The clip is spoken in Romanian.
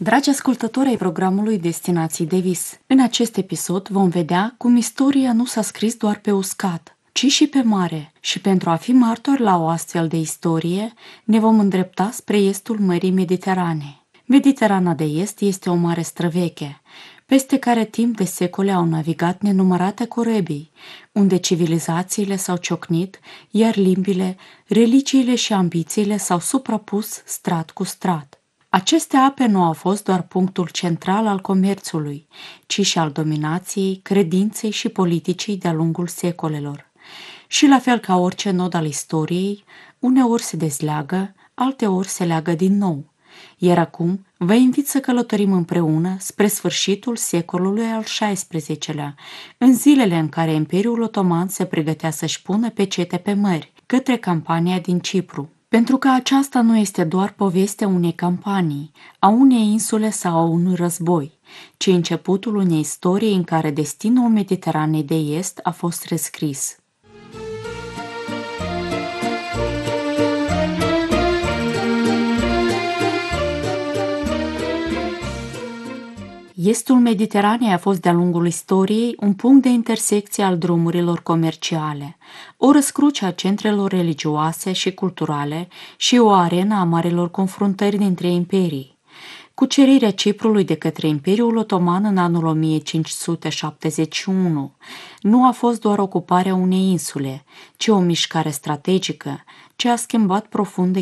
Dragi ascultători ai programului Destinații de Vis, în acest episod vom vedea cum istoria nu s-a scris doar pe uscat, ci și pe mare. Și pentru a fi martori la o astfel de istorie, ne vom îndrepta spre estul Mării Mediterane. Mediterana de Est este o mare străveche, peste care timp de secole au navigat nenumărate corăbii, unde civilizațiile s-au ciocnit, iar limbile, religiile și ambițiile s-au suprapus strat cu strat. Aceste ape nu au fost doar punctul central al comerțului, ci și al dominației, credinței și politicii de-a lungul secolelor. Și la fel ca orice nod al istoriei, uneori se dezleagă, alteori se leagă din nou. Iar acum vă invit să călătorim împreună spre sfârșitul secolului al XVI-lea, în zilele în care Imperiul Otoman se pregătea să-și pună pecete pe mări, către campania din Cipru. Pentru că aceasta nu este doar povestea unei campanii, a unei insule sau a unui război, ci începutul unei istorii în care destinul Mediteranei de Est a fost rescris. Estul Mediteranei a fost de-a lungul istoriei un punct de intersecție al drumurilor comerciale, o răscruce a centrelor religioase și culturale și o arenă a marilor confruntări dintre imperii. Cucerirea Ciprului de către Imperiul Otoman în anul 1571 nu a fost doar ocuparea unei insule, ci o mișcare strategică ce a schimbat profund